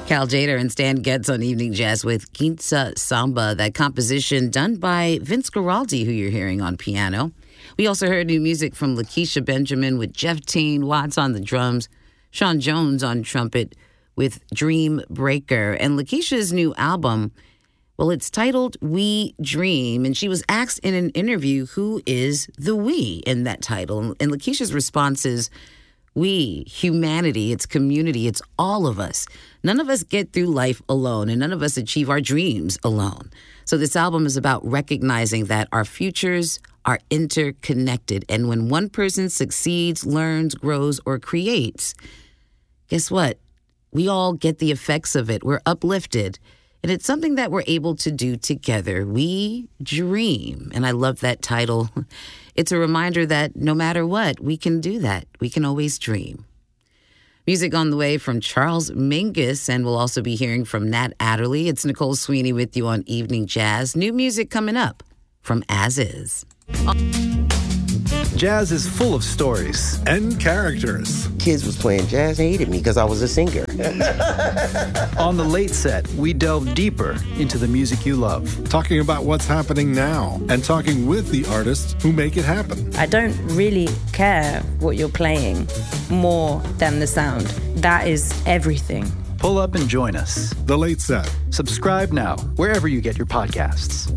Cal Jader and Stan Getz on Evening Jazz with Quinta Samba, that composition done by Vince Guaraldi, who you're hearing on piano. We also heard new music from Lakeisha Benjamin with Jeff Teen Watts on the drums, Sean Jones on trumpet with Dream Breaker. And Lakeisha's new album, well, it's titled We Dream, and she was asked in an interview who is the we in that title. And Lakeisha's response is, we, humanity, it's community, it's all of us. None of us get through life alone, and none of us achieve our dreams alone. So this album is about recognizing that our futures are interconnected. And when one person succeeds, learns, grows, or creates, guess what? We all get the effects of it. We're uplifted. And it's something that we're able to do together. We dream. And I love that title. It's a reminder that no matter what, we can do that. We can always dream. Music on the way from Charles Mingus, and we'll also be hearing from Nat Adderley. It's Nicole Sweeney with you on Evening Jazz. New music coming up from As Is. Jazz is full of stories and characters. Kids was playing jazz, hated me because I was a singer. On The Late Set, we delve deeper into the music you love. Talking about what's happening now and talking with the artists who make it happen. I don't really care what you're playing more than the sound. That is everything. Pull up and join us. The Late Set. Subscribe now, wherever you get your podcasts.